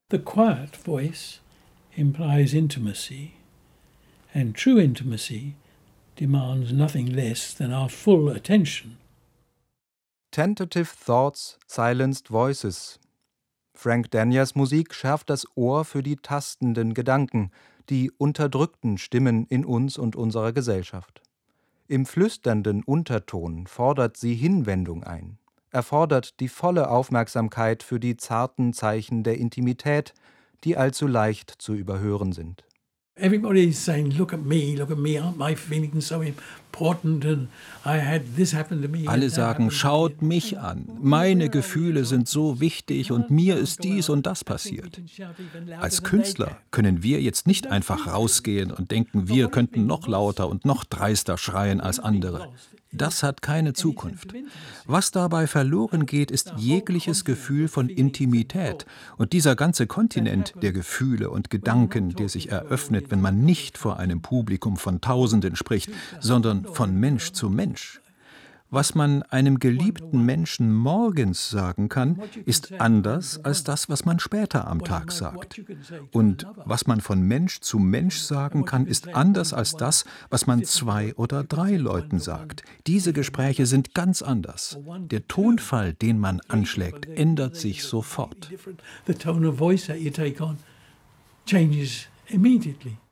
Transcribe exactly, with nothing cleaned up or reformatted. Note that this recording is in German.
The quiet voice implies intimacy, and true intimacy demands nothing less than our full attention. Tentative Thoughts, Silenced Voices. Frank Danias Musik schärft das Ohr für die tastenden Gedanken, die unterdrückten Stimmen in uns und unserer Gesellschaft. Im flüsternden Unterton fordert sie Hinwendung ein, erfordert die volle Aufmerksamkeit für die zarten Zeichen der Intimität, die allzu leicht zu überhören sind. Everybody is saying, look at me, look at me, aren't my feelings so important and I had this happen to me. Alle sagen, schaut mich an, meine Gefühle sind so wichtig und mir ist dies und das passiert. Als Künstler können wir jetzt nicht einfach rausgehen und denken, wir könnten noch lauter und noch dreister schreien als andere. Das hat keine Zukunft. Was dabei verloren geht, ist jegliches Gefühl von Intimität. Und dieser ganze Kontinent der Gefühle und Gedanken, der sich eröffnet, wenn man nicht vor einem Publikum von Tausenden spricht, sondern von Mensch zu Mensch. Was man einem geliebten Menschen morgens sagen kann, ist anders als das, was man später am Tag sagt. Und was man von Mensch zu Mensch sagen kann, ist anders als das, was man zwei oder drei Leuten sagt. Diese Gespräche sind ganz anders. Der Tonfall, den man anschlägt, ändert sich sofort. The tone of voice that you take on changes immediately.